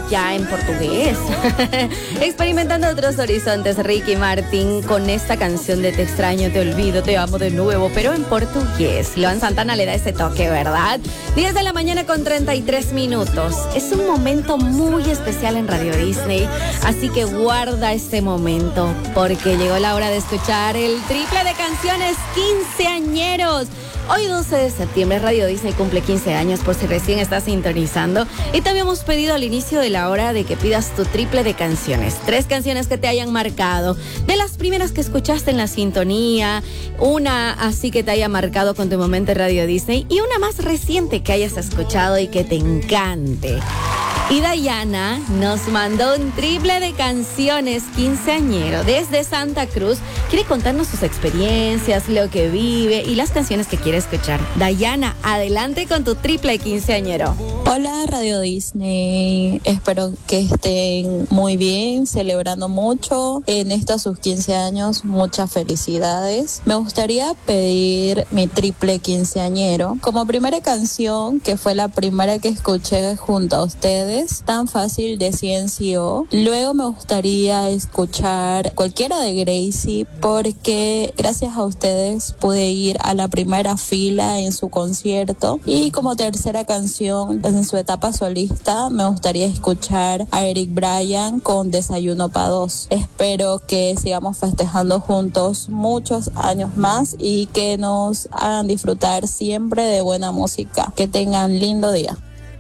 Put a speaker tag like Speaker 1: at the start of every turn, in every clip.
Speaker 1: ya en portugués. Experimentando otros horizontes, Ricky Martin con esta canción de Te extraño, te olvido, te amo de nuevo, pero en portugués. Loan Santana le da ese toque, ¿verdad? 10 de la mañana con 33 minutos. Es un momento muy especial en Radio Disney, así que guarda este momento, porque llegó la hora de escuchar el triple de canciones quinceañeros. Hoy 12 de septiembre Radio Disney cumple 15 años, por si recién estás sintonizando. Y te habíamos pedido al inicio de la hora de que pidas tu triple de canciones. 3 canciones que te hayan marcado. De las primeras que escuchaste en la sintonía, una así que te haya marcado con tu momento en Radio Disney y una más reciente que hayas escuchado y que te encante. Y Dayana nos mandó un triple de canciones quinceañero desde Santa Cruz. Quiere contarnos sus experiencias, lo que vive y las canciones que quiere escuchar. Dayana, adelante con tu triple quinceañero.
Speaker 2: Hola Radio Disney, espero que estén muy bien, celebrando mucho en estos sus 15 años, muchas felicidades. Me gustaría pedir mi triple quinceañero como primera canción, que fue la primera que escuché junto a ustedes, Tan Fácil de CNCO. Luego me gustaría escuchar cualquiera de Gracie, porque gracias a ustedes pude ir a la primera fila en su concierto. Y como tercera canción, en su etapa solista, me gustaría escuchar a Eric Bryan con Desayuno pa' Dos. Espero que sigamos festejando juntos muchos años más y que nos hagan disfrutar siempre de buena música. Que tengan lindo día.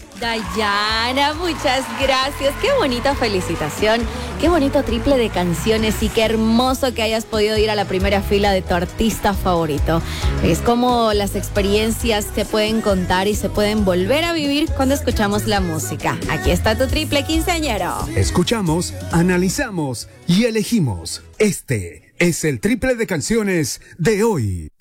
Speaker 1: Dayana, muchas gracias. Qué bonita felicitación, qué bonito triple de canciones y qué hermoso que hayas podido ir a la primera fila de tu artista favorito. Es como las experiencias se pueden contar y se pueden volver a vivir cuando escuchamos la música. Aquí está tu triple quinceañero.
Speaker 3: Escuchamos, analizamos y elegimos. Este es el triple de canciones de hoy.